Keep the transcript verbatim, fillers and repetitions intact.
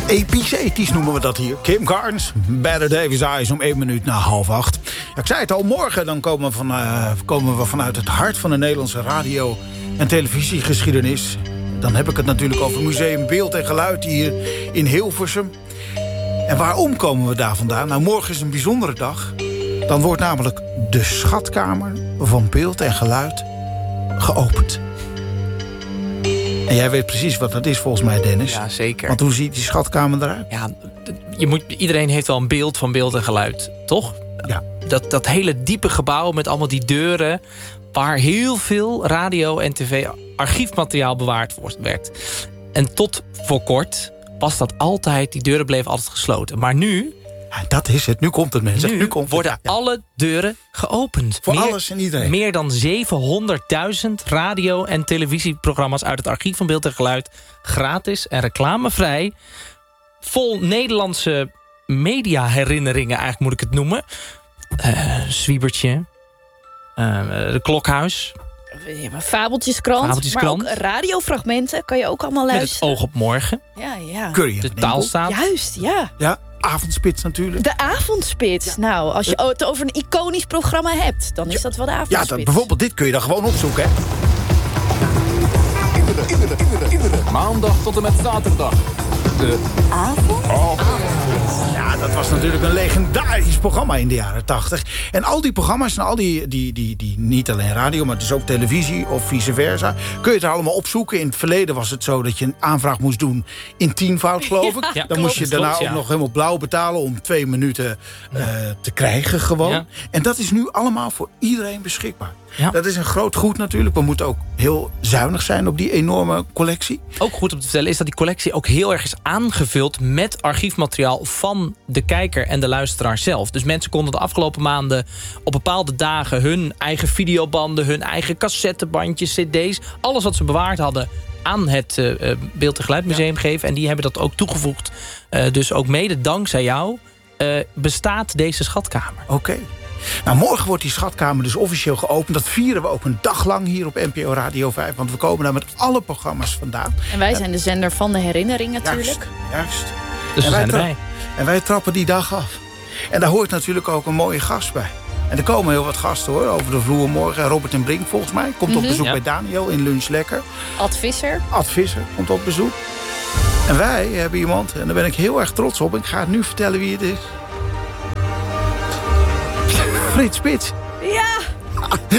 Episch, ethisch noemen we dat hier. Kim Carnes, Better Davis Eyes om één minuut na half acht. Ja, ik zei het al, morgen dan komen we, van, uh, komen we vanuit het hart van de Nederlandse radio- en televisiegeschiedenis. Dan heb ik het natuurlijk over Museum Beeld en Geluid hier in Hilversum. En waarom komen we daar vandaan? Nou, morgen is een bijzondere dag. Dan wordt namelijk de schatkamer van Beeld en Geluid geopend. En jij weet precies wat dat is volgens mij, Dennis. Ja, zeker. Want hoe ziet die schatkamer eruit? Ja, je moet, iedereen heeft wel een beeld van Beeld en Geluid, toch? Ja. Dat, dat hele diepe gebouw met allemaal die deuren, waar heel veel radio- en tv-archiefmateriaal bewaard werd. En tot voor kort was dat altijd, die deuren bleven altijd gesloten. Maar nu... Ja, dat is het, nu komt het, mensen. Nu, nu komt worden het, ja. alle deuren geopend. Voor meer, alles en iedereen. Meer dan zevenhonderdduizend radio- en televisieprogramma's uit het archief van Beeld en Geluid, gratis en reclamevrij, vol Nederlandse mediaherinneringen, eigenlijk moet ik het noemen. Uh, Zwiebertje, uh, de Klokhuis, Fabeltjeskrant, Fabeltjeskrant, maar ook radiofragmenten kan je ook allemaal met luisteren. het oog op morgen. Ja, ja. Curry De taalstaat. Juist, ja. Ja, Avondspits natuurlijk. De Avondspits. Ja. Nou, als je het over een iconisch programma hebt, dan is ja. dat wel de Avondspits. Ja, dat, bijvoorbeeld dit kun je dan gewoon opzoeken, hè? Iedere, iedere, iedere, iedere. Maandag tot en met zaterdag. De avond? Oh. Ja, dat was natuurlijk een legendarisch programma in de jaren tachtig. En al die programma's en al die, die, die, die niet alleen radio, maar dus ook televisie of vice versa, kun je het er allemaal opzoeken. In het verleden was het zo dat je een aanvraag moest doen in tienvoud, geloof ik. Ja, Dan klopt, moest je daarna klopt, ja. ook nog helemaal blauw betalen om twee minuten uh, te krijgen gewoon. Ja. En dat is nu allemaal voor iedereen beschikbaar. Ja. Dat is een groot goed natuurlijk. We moeten ook heel zuinig zijn op die enorme collectie. Ook goed om te vertellen is dat die collectie ook heel erg is aangevuld met archiefmateriaal van de kijker en de luisteraar zelf. Dus mensen konden de afgelopen maanden op bepaalde dagen hun eigen videobanden, hun eigen cassettebandjes, cd's, alles wat ze bewaard hadden aan het uh, Beeld en Geluid Museum ja. geven. En die hebben dat ook toegevoegd. Uh, dus ook mede dankzij jou uh, bestaat deze schatkamer. Oké. Okay. Nou, morgen wordt die schatkamer dus officieel geopend. Dat vieren we ook een dag lang hier op N P O Radio vijf. Want we komen daar met alle programma's vandaan. En wij zijn de zender van de herinnering natuurlijk. Juist, juist. Dus we zijn tra- erbij. En wij trappen die dag af. En daar hoort natuurlijk ook een mooie gast bij. En er komen heel wat gasten hoor, over de vloer morgen. Robert en Brink volgens mij. Komt Mm-hmm. op bezoek ja. bij Daniel in Lunch Lekker. Ad Visser. Ad Visser komt op bezoek. En wij hebben iemand, en daar ben ik heel erg trots op. Ik ga het nu vertellen wie het is. Frits Spits. Ja!